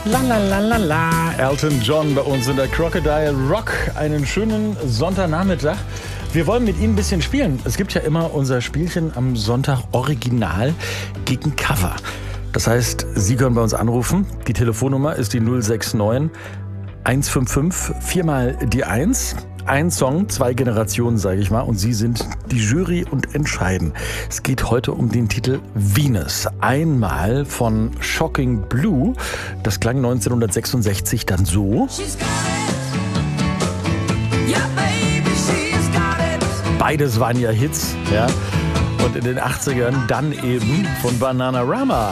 La la la la la. Elton John bei uns in der Crocodile Rock. Einen schönen Sonntagnachmittag. Wir wollen mit Ihnen ein bisschen spielen. Es gibt ja immer unser Spielchen am Sonntag Original gegen Cover. Das heißt, Sie können bei uns anrufen. Die Telefonnummer ist die 069 155 4 mal die 1. Ein Song, 2 Generationen, sage ich mal. Und Sie sind die Jury und entscheiden. Es geht heute um den Titel Venus. Einmal von Shocking Blue. Das klang 1966 dann so. Beides waren ja Hits, ja. Und in den 80ern dann eben von Bananarama.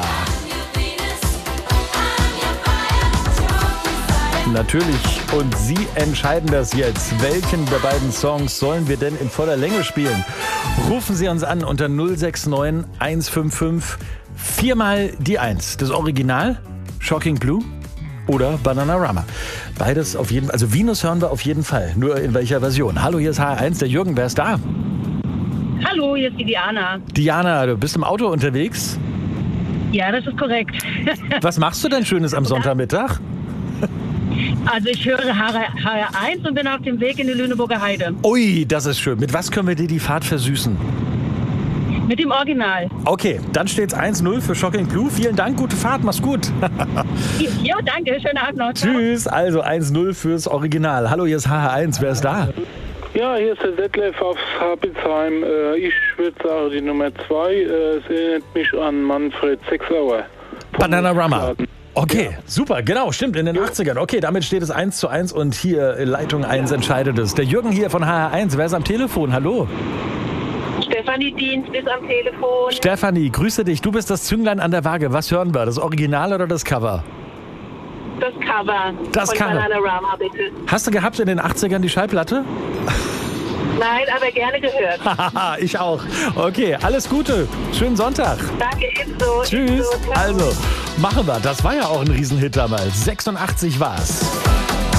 Natürlich. Und Sie entscheiden das jetzt. Welchen der beiden Songs sollen wir denn in voller Länge spielen? Rufen Sie uns an unter 069 155 4 mal die 1. Das Original, Shocking Blue oder Bananarama. Beides auf jeden Fall. Also Venus hören wir auf jeden Fall. Nur in welcher Version? Hallo, hier ist HR1, der Jürgen. Wer ist da? Hallo, hier ist die Diana. Diana, du bist im Auto unterwegs? Ja, das ist korrekt. Was machst du denn Schönes am Sonntagmittag? Also ich höre HR1 und bin auf dem Weg in die Lüneburger Heide. Ui, das ist schön. Mit was können wir dir die Fahrt versüßen? Mit dem Original. Okay, dann steht's 1-0 für Shocking Blue. Vielen Dank, gute Fahrt, mach's gut. Jo, danke, schönen Abend noch. Tschüss, also 1-0 fürs Original. Hallo, hier ist HR1, wer ist da? Ja, hier ist der Detlef aus Habitzheim. Ich würde sagen, die Nummer 2. Es erinnert mich an Manfred Sechsauer. Bananarama. Okay, ja. Super, genau, stimmt, in den 80ern. Okay, damit steht es 1:1 und hier in Leitung 1 entscheidet es. Der Jürgen hier von HR1, wer ist am Telefon? Hallo. Stefanie Dienst ist am Telefon. Stefanie, grüße dich, du bist das Zünglein an der Waage. Was hören wir, das Original oder das Cover? Das Cover das von Cover. Bananarama, bitte. Hast du gehabt in den 80ern die Schallplatte? Nein, aber gerne gehört. Haha, ich auch. Okay, alles Gute. Schönen Sonntag. Danke, ebenso. Tschüss. Ebenso. Also, machen wir. Das war ja auch ein Riesenhit damals. 86 war's.